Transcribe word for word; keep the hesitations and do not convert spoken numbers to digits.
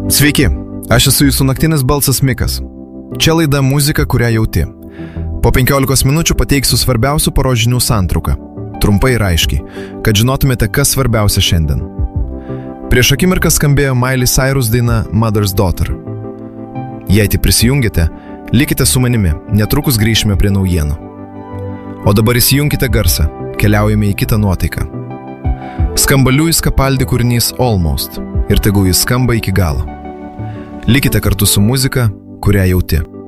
Sveiki, aš esu jūsų naktinis balsas Mikas. Čia laida muzika, kurią jauti. Po penkiolikos minučių pateiksiu svarbiausių poros žinių santrauką. Trumpai ir aiškiai, kad žinotumėte, kas svarbiausia šiandien. Prieš akimirką skambėjo Miley Cyrus daina Mother's Daughter. Jei tik prisijungite, likite su manimi, netrukus grįšime prie naujienų. O dabar įsijunkite garsą, keliaujame į kitą nuotaiką. Skamba Luis Capaldi kūrinys Almost ir tegul jis skamba iki galo. Likite kartu su muzika, kurią jauti.